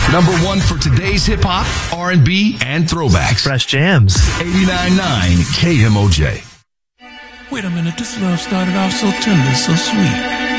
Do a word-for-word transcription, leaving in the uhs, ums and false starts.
Number one for today's hip hop, R and B, and throwbacks. Fresh jams. eighty-nine point nine K M O J. Wait a minute, this love started off so tender, so sweet.